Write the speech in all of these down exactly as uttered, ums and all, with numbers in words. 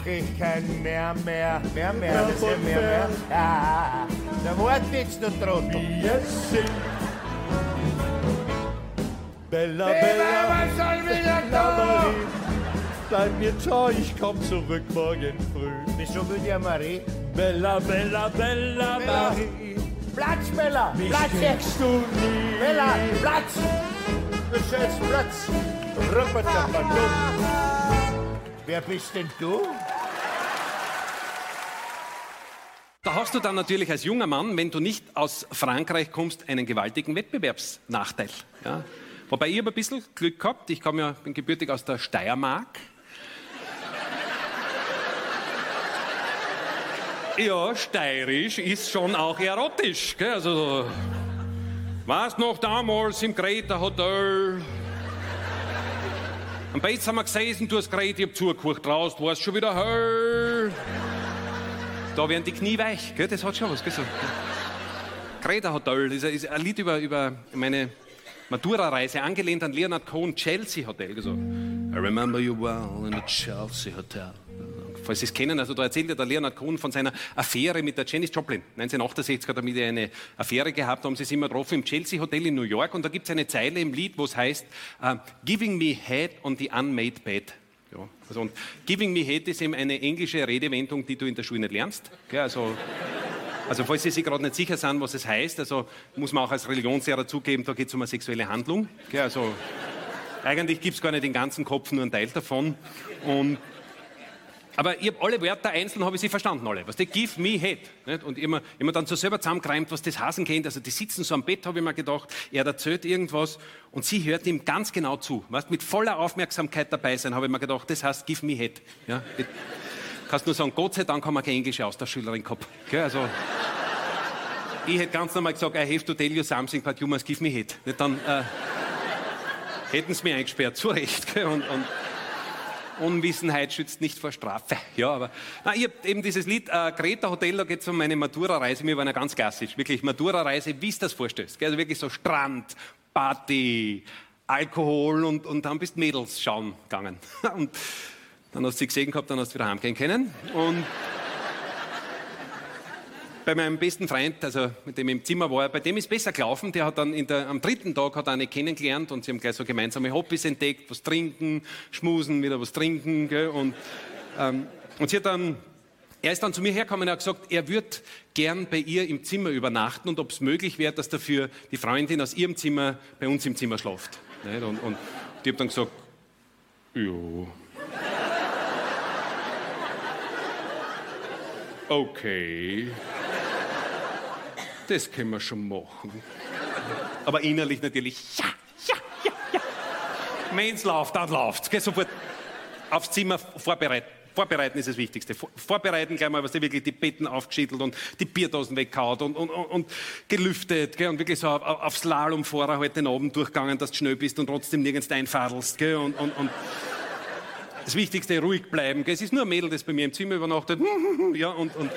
mach ich kein mehr mehr. Mehr mehr, das ist ja mehr mehr. Ja, da wart jetzt, du Trottel. Wir sind Bella, Bella, Bella, was soll wieder Bella, da? Marie. Bleib mir treu, ich komm zurück morgen früh. Wieso will die Marie? Bella, Bella, Bella, Bella. Marie. Platz, Bella! Mich Platz jetzt! kennst du nie. Bella, Platz! Du sollst Platz! Ruppertapadum! Wer bist denn du? Da hast du dann natürlich als junger Mann, wenn du nicht aus Frankreich kommst, einen gewaltigen Wettbewerbsnachteil. Ja? Wobei ich habe ein bisschen Glück gehabt. Ich komme ja, bin gebürtig aus der Steiermark. Ja, steirisch ist schon auch erotisch. Gell? Also, warst noch damals im Greta Hotel? Am Bett haben wir gesessen, du hast geredet, ich hab zugehört, draußen warst schon wieder hell. Da werden die Knie weich, gell? Das hat schon was gesagt. Greta Hotel, das ist ein Lied über, über meine Matura-Reise, angelehnt an Leonard Cohen, Chelsea Hotel. Also, I remember you well in the Chelsea Hotel. Falls Sie es kennen, also da erzählt ja der Leonard Cohen von seiner Affäre mit der Janis Joplin. neunzehnhundertachtundsechzig hat er mit ihr eine Affäre gehabt, da haben sie sich immer getroffen im Chelsea Hotel in New York und da gibt es eine Zeile im Lied, wo es heißt, uh, Giving me head on the unmade bed. Ja, also und Giving me head ist eben eine englische Redewendung, die du in der Schule nicht lernst. Gell, also, also falls Sie sich gerade nicht sicher sind, was es heißt, also muss man auch als Religionslehrer zugeben, da geht es um eine sexuelle Handlung. Gell, also eigentlich gibt es gar nicht den ganzen Kopf, nur einen Teil davon. Und aber ich habe alle Wörter einzeln, habe ich sie verstanden, alle. Was die give me head. Nicht? Und immer, immer dann so selber zusammengereimt, was das Hasen kennt. Also die sitzen so am Bett, habe ich mir gedacht, er erzählt irgendwas und sie hört ihm ganz genau zu. Weißt, mit voller Aufmerksamkeit dabei sein, habe ich mir gedacht, das heißt give me head. Ja? Ich, kannst nur sagen, Gott sei Dank haben wir keine englische Austauschschülerin gehabt. Gell? Also, ich hätte ganz normal gesagt, I have to tell you something, but you must give me head. Nicht? Dann äh, hätten sie mich eingesperrt, zu Recht. Gell? Und, und Unwissenheit schützt nicht vor Strafe. Ja, aber na, ich habe eben dieses Lied äh, Greta Hotel, da geht es um meine Matura-Reise. Wir waren ja ganz klassisch, wirklich Matura-Reise, wie es das vorstellst. Also wirklich so Strand, Party, Alkohol und, und dann bist Mädels schauen gegangen. Und dann hast du sie gesehen gehabt, dann hast du wieder heimgehen können. Und bei meinem besten Freund, also mit dem ich im Zimmer war, bei dem ist besser gelaufen. Der hat dann in der, am dritten Tag hat er eine kennengelernt und sie haben gleich so gemeinsame Hobbys entdeckt, was trinken, schmusen, wieder was trinken. Gell? Und, ähm, und sie hat dann, er ist dann zu mir hergekommen und hat gesagt, er würde gern bei ihr im Zimmer übernachten und ob es möglich wäre, dass dafür die Freundin aus ihrem Zimmer bei uns im Zimmer schläft. Nicht? Und, und die hat dann gesagt, ja. Okay. Das können wir schon machen. Aber innerlich natürlich, ja, ja, ja, ja. Wenn es läuft, dann läuft's. Geh sofort aufs Zimmer vorbereiten. Vorbereiten ist das Wichtigste. Vorbereiten gleich mal, was die wirklich die Betten aufgeschüttelt und die Bierdosen weggehauen und, und, und, und gelüftet. Gell? Und wirklich so auf, auf Slalom vorher halt den Abend durchgegangen, dass du schnell bist und trotzdem nirgends einfadelst. Gell? Und, und, und das Wichtigste, ruhig bleiben. Gell? Es ist nur ein Mädel, das bei mir im Zimmer übernachtet. Ja, und, und, äh.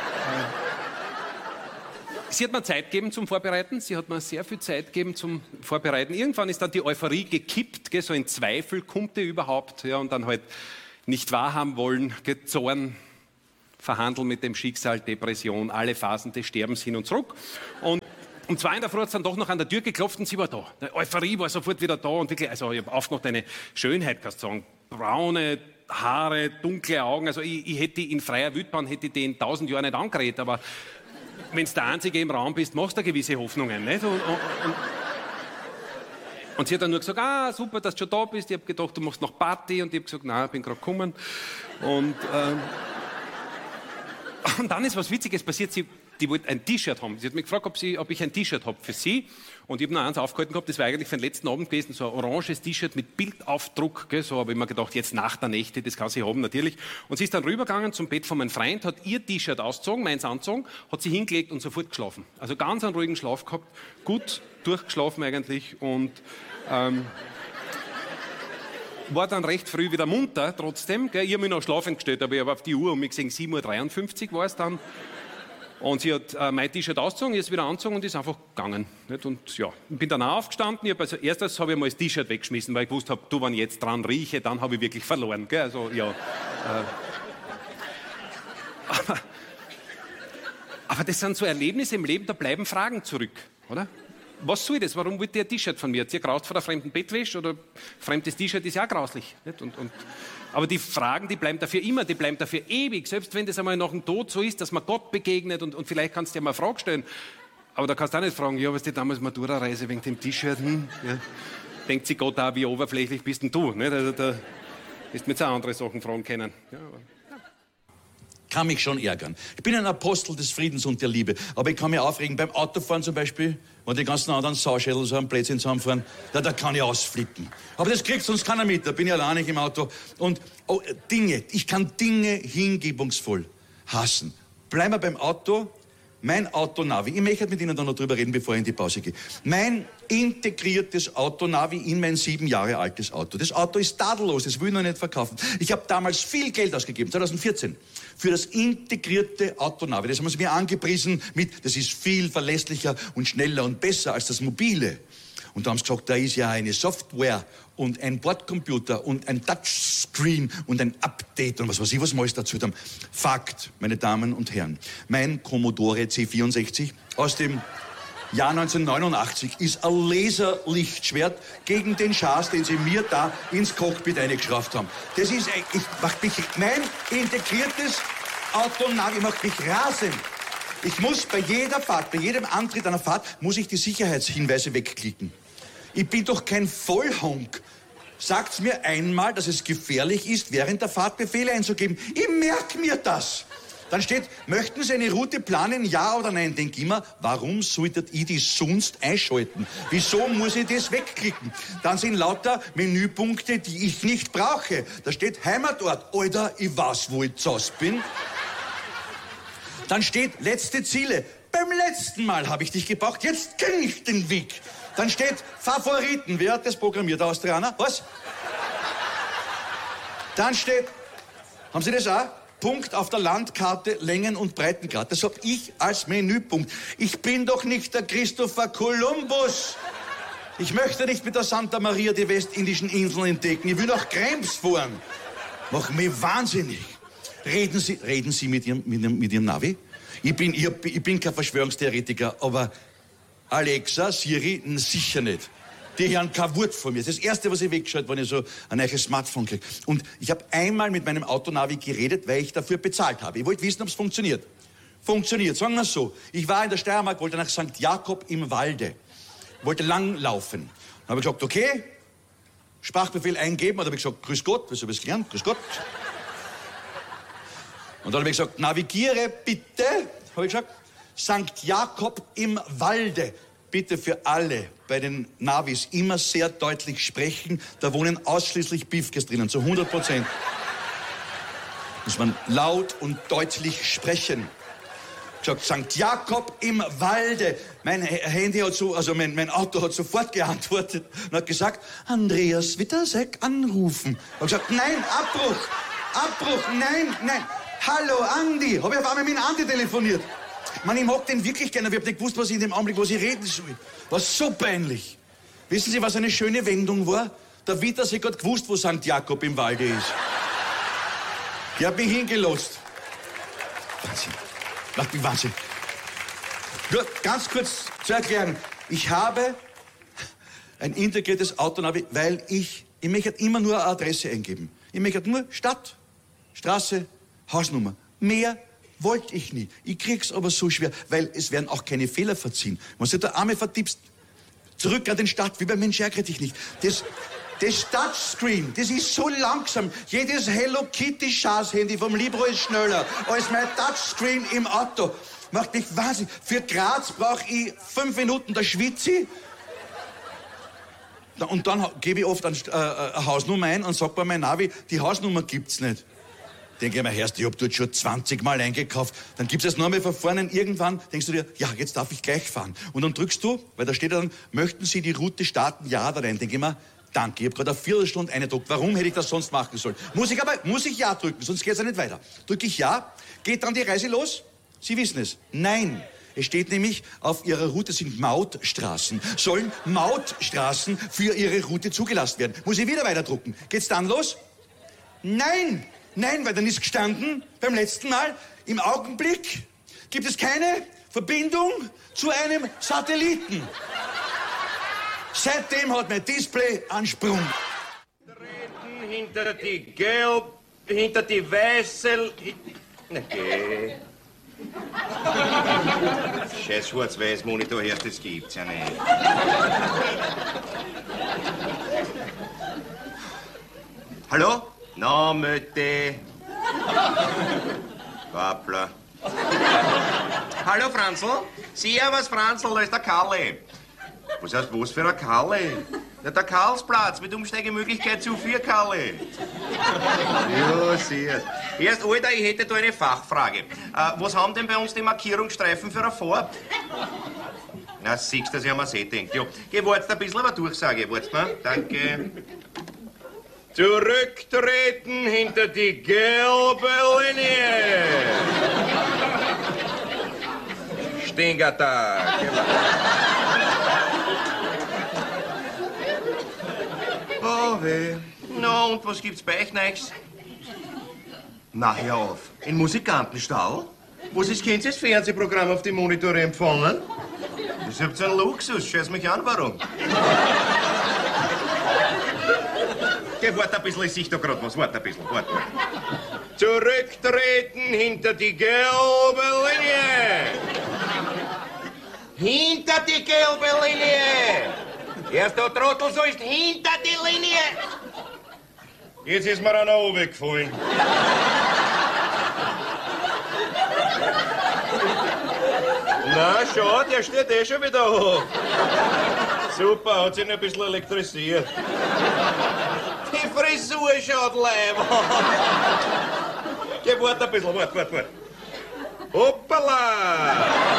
Sie hat mir Zeit gegeben zum Vorbereiten. Sie hat mir sehr viel Zeit gegeben zum Vorbereiten. Irgendwann ist dann die Euphorie gekippt, gell? So ein Zweifel, kommt der überhaupt? Ja, und dann halt nicht wahrhaben wollen, gell? Zorn, verhandeln mit dem Schicksal, Depression, alle Phasen des Sterbens hin und zurück. Und um zwei in der Früh hat es dann doch noch an der Tür geklopft und sie war da. Die Euphorie war sofort wieder da und wirklich, also ich habe oft noch deine Schönheit, kannst du sagen, braune Haare, dunkle Augen. Also ich, ich hätte die in freier Wildbahn, hätte die in tausend Jahren nicht angeredet, aber wenn du der Einzige im Raum bist, machst du gewisse Hoffnungen. Nicht? Und, und, und, und sie hat dann nur gesagt, ah, super, dass du schon da bist. Ich habe gedacht, du machst noch Party. Und ich habe gesagt, nein, ich bin gerade gekommen. Und, ähm, und dann ist was Witziges passiert. Sie, die wollte ein T-Shirt haben. Sie hat mich gefragt, ob, sie, ob ich ein T-Shirt habe für sie. Und ich habe noch eins aufgehalten gehabt, das war eigentlich für den letzten Abend gewesen, so ein oranges T-Shirt mit Bildaufdruck. Gell? So habe ich mir gedacht, jetzt nach der Nächte, das kann sie haben natürlich. Und sie ist dann rübergegangen zum Bett von meinem Freund, hat ihr T-Shirt ausgezogen, meins angezogen, hat sie hingelegt und sofort geschlafen. Also ganz einen ruhigen Schlaf gehabt, gut durchgeschlafen eigentlich und ähm, war dann recht früh wieder munter trotzdem. Gell? Ich habe mich noch schlafend gestellt, aber ich habe auf die Uhr und mich gesehen, sieben Uhr dreiundfünfzig war es dann. Und sie hat äh, mein T-Shirt ausgezogen, ist wieder angezogen und ist einfach gegangen. Nicht? Und ja, ich bin dann auch aufgestanden. Ich hab also erstes habe ich mal das T-Shirt weggeschmissen, weil ich gewusst habe, du, wenn ich jetzt dran rieche, dann habe ich wirklich verloren. Gell? Also ja. Äh, Aber das sind so Erlebnisse im Leben, da bleiben Fragen zurück, oder? Was soll das? Warum wollt ihr ein T-Shirt von mir? Ihr graust vor der fremden Bettwäsche oder fremdes T-Shirt ist ja auch grauslich. Nicht? Und, und, aber die Fragen, die bleiben dafür immer, die bleiben dafür ewig. Selbst wenn das einmal nach dem Tod so ist, dass man Gott begegnet und, und vielleicht kannst du dir mal eine Frage stellen. Aber da kannst du auch nicht fragen, ja, was die damals Matura-Reise wegen dem T-Shirt? Hm, ja. Denkt sich Gott auch, wie oberflächlich bist denn du? Nicht? Also da ist mir jetzt auch andere Sachen fragen können. Ja, aber kann mich schon ärgern. Ich bin ein Apostel des Friedens und der Liebe. Aber ich kann mich aufregen beim Autofahren zum Beispiel, wenn die ganzen anderen Sauschädel so am Plätzchen zusammenfahren, da, da kann ich ausflippen. Aber das kriegt sonst keiner mit, da bin ich alleine im Auto. Und oh, Dinge, ich kann Dinge hingebungsvoll hassen. Bleiben wir beim Auto. Mein Autonavi, ich möchte mit Ihnen da noch drüber reden, bevor ich in die Pause gehe. Mein integriertes Autonavi in mein sieben Jahre altes Auto. Das Auto ist tadellos, das will ich noch nicht verkaufen. Ich habe damals viel Geld ausgegeben, zwanzig vierzehn, für das integrierte Autonavi. Das haben sie mir angepriesen mit, das ist viel verlässlicher und schneller und besser als das mobile. Und da haben sie gesagt, da ist ja eine Software und ein Bordcomputer und ein Touchscreen und ein Update und was weiß ich, was wir alles dazu haben. Fakt, meine Damen und Herren, mein Commodore C vierundsechzig aus dem Jahr neunzehnhundertneunundachtzig ist ein Laserlichtschwert gegen den Schaß, den sie mir da ins Cockpit eingeschraubt haben. Das ist, ich mach mich, mein integriertes Autonavi macht mich rasend. Ich muss bei jeder Fahrt, bei jedem Antritt einer Fahrt, muss ich die Sicherheitshinweise wegklicken. Ich bin doch kein Vollhonk. Sagt's mir einmal, dass es gefährlich ist, während der Fahrt Befehle einzugeben. Ich merk mir das. Dann steht, möchten Sie eine Route planen, ja oder nein? Denk immer, warum solltet ich die sonst einschalten? Wieso muss ich das wegklicken? Dann sind lauter Menüpunkte, die ich nicht brauche. Da steht Heimatort. Alter, ich weiß, wo ich zu Hause bin. Dann steht letzte Ziele. Beim letzten Mal habe ich dich gebraucht, jetzt kenne ich den Weg. Dann steht Favoriten. Wer hat das programmiert? Der Austrianer? Was? Dann steht, haben Sie das auch? Punkt auf der Landkarte, Längen- und Breitengrad. Das habe ich als Menüpunkt. Ich bin doch nicht der Christopher Columbus. Ich möchte nicht mit der Santa Maria die westindischen Inseln entdecken. Ich will nach Krems fahren. Mach mich wahnsinnig. Reden Sie, reden Sie mit Ihrem, mit Ihrem, mit Ihrem Navi? Ich bin, ich, ich bin kein Verschwörungstheoretiker, aber Alexa, Siri, sicher nicht. Die hören kein Wort von mir. Das ist das Erste, was ich weggeschaut, wenn ich so ein neues Smartphone kriege. Und ich habe einmal mit meinem Autonavi geredet, weil ich dafür bezahlt habe. Ich wollte wissen, ob es funktioniert. Funktioniert, sagen wir es so. Ich war in der Steiermark, wollte nach Sankt Jakob im Walde. Wollte lang laufen. Dann habe ich gesagt, okay, Sprachbefehl eingeben. Dann habe ich gesagt, grüß Gott, was habe ich gelernt? Grüß Gott. Und dann habe ich gesagt, navigiere bitte, habe ich gesagt, Sankt Jakob im Walde. Bitte für alle bei den Navis immer sehr deutlich sprechen. Da wohnen ausschließlich Bifkes drinnen, zu hundert Prozent. Muss man laut und deutlich sprechen. Ich habe gesagt, Sankt Jakob im Walde. Mein Handy hat so, also mein, mein Auto hat sofort geantwortet und hat gesagt, Andreas Wittersek anrufen. Ich habe gesagt, nein, Abbruch, Abbruch, nein, nein. Hallo, Andi. Habe ich auf einmal mit Andi telefoniert. Man, ich mag den wirklich gerne, aber ich hab nicht gewusst, was ich in dem Augenblick, was ich reden soll. War so peinlich. Wissen Sie, was eine schöne Wendung war? Der Wittersek hat gewusst, wo Sankt Jakob im Walde ist. Der hat mich hingelost. Wahnsinn. Macht mich Wahnsinn. Nur ganz kurz zu erklären. Ich habe ein integriertes Autonavi, weil ich, ich möchte immer nur eine Adresse eingeben. Ich möchte nur Stadt, Straße, Hausnummer. Mehr wollte ich nie. Ich krieg's aber so schwer, weil es werden auch keine Fehler verziehen. Wenn du der Arme vertippst, zurück an den Start, wie beim Mensch ärgere dich nicht. Das, das Touchscreen, das ist so langsam. Jedes Hello Kitty Schaß-Handy vom Libro ist schneller als mein Touchscreen im Auto. Macht mich wahnsinnig. Für Graz brauche ich fünf Minuten, da schwitze ich. Und dann gebe ich oft eine, äh, eine Hausnummer ein und sage bei meinem Navi, die Hausnummer gibt's nicht. Denke ich mir, Herrst, ich hab dort schon zwanzig Mal eingekauft. Dann gibt's das nochmal von vorne. Irgendwann denkst du dir, ja, jetzt darf ich gleich fahren. Und dann drückst du, weil da steht dann, möchten Sie die Route starten, ja oder nein? Denke ich mir, danke, ich hab gerade eine Viertelstunde eingedruckt. Warum hätte ich das sonst machen sollen? Muss ich aber, muss ich ja drücken, sonst geht's ja nicht weiter. Drücke ich ja, geht dann die Reise los? Sie wissen es. Nein. Es steht nämlich, auf Ihrer Route sind Mautstraßen. Sollen Mautstraßen für Ihre Route zugelassen werden? Muss ich wieder weiterdrucken? Geht's dann los? Nein. Nein, weil dann ist gestanden, beim letzten Mal, im Augenblick, gibt es keine Verbindung zu einem Satelliten. Seitdem hat mein Display einen Sprung. Treten hinter die Gelb, hinter die Weiße... Na geh. Scheiß Schwarz-Weiß-Monitor herrscht, das gibt's ja nicht. Hallo? Na, Mötte. Wappler. Hallo, Franzl. Servus, Franzl, da ist der Karli. Was heißt, was für ein Karli? Ja, der Karlsplatz mit Umsteigemöglichkeit zu vier, Karli. Ja, sehr. Erst, Alter, ich hätte da eine Fachfrage. Äh, was haben denn bei uns die Markierungsstreifen für eine Farbe? Na, siehst du, dass ich an mir eh denkt. Ja, geh, wart's ein bisschen aber Durchsage. Wart's mal. Danke. Zurücktreten hinter die gelbe Linie. Stingertag. Oh weh. Na, und was gibt's bei euch Neues? Na, hör auf. Ein Musikantenstall? Was ist, könnt ihr das Fernsehprogramm auf die Monitore empfangen? Das habt ihr einen Luxus. Scheiß mich an, warum? Geh, warte ein bisschen, ich sehe da gerade was. Warte ein bisschen, warte. Zurücktreten hinter die gelbe Linie. Hinter die gelbe Linie. Erst der Trottel so ist hinter die Linie. Jetzt ist mir einer oben gefallen. Na, schau, der steht eh schon wieder hoch. Super, hat sich noch ein bisschen elektrisiert. Die Frisur schaut leib. Geh, warte ein bisschen, warte, warte, warte. Hoppala!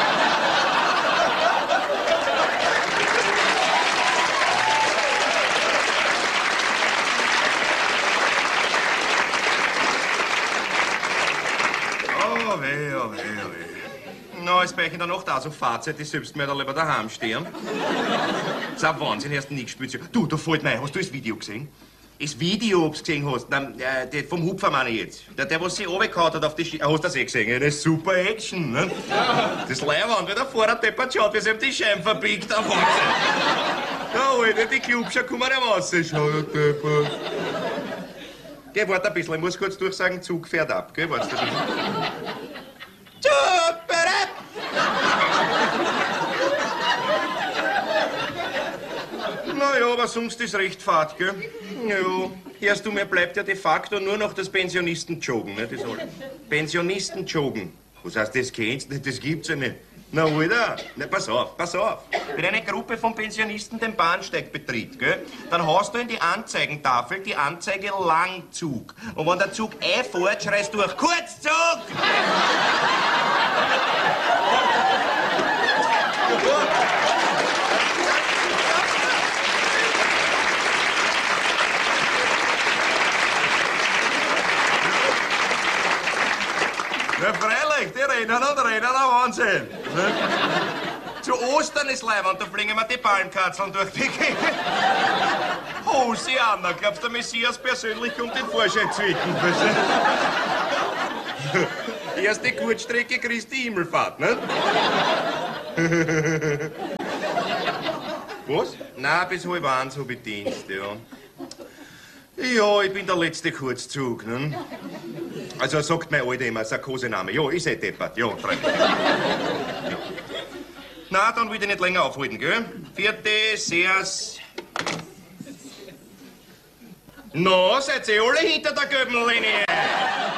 Oh weh, oh weh, oh weh. Na, jetzt bin ich in der Nacht auch so Fahrzeit, die selbst mir da lieber daheim stehen. Das ist ein Wahnsinn, erst nie gespielt. Du, da fällt mir ein, hast du das Video gesehen? Das Video, ob du gesehen hast, Nein, äh, der vom Hupfer meine ich jetzt. Der, der was sich runtergehauen hat auf die Ski... Hast du das eh gesehen? Eine super Action, ne? Das Leihwand, wie der Vorder deppert schaut, wie sie ihm die Scheiben verbiegt. Der Wahnsinn. Da, Alter, die Klubscher kommen ja raus. Schau, der Deppert. Geh, warte ein bisschen, ich muss kurz durchsagen, Zug fährt ab, gell? Warte ein bisschen. Zug fährt ab! Na ja, aber sonst ist recht fad, gell? Ja, hörst du, mir bleibt ja de facto nur noch das Pensionisten-Joggen, ne? Das ist alles. Pensionisten-Joggen. Was heißt, das kennst du nicht? Das gibt's ja nicht. Na, Alter, na, pass auf, pass auf. Wenn eine Gruppe von Pensionisten den Bahnsteig betritt, gell, dann hast du in die Anzeigentafel die Anzeige Langzug. Und wenn der Zug einfährt, schreist du durch Kurzzug! Ja, freilich, die rennen und rennen, der Wahnsinn. Ne? Zu Ostern ist Leihwand, da fliegen wir die Palmkatzeln durch die Gegend. Hosianna, glaubst du, der Messias persönlich kommt den Vorschein zwicken? Erst die Kurzstrecke Christi Himmelfahrt, ne? Was? Na, bis halb eins hab ich Dienst, ja. Ja, ich bin der letzte Kurzzug, ne? Also sagt mein Alter immer, Sarkosename. Ja, ist eh deppert. Ja, freilich. Ja. Na, dann will ich nicht länger aufhalten, gell? Vierte, Seas. Na, seid ihr alle hinter der gelben Linie?